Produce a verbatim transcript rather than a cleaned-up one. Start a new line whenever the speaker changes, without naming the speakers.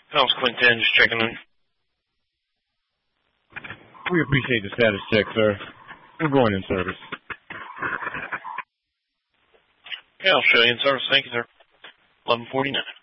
House Quinton, just checking in.
We appreciate the status check, sir. We're going in service.
Yeah, I'll show you in service. Thank you, sir. eleven forty-nine.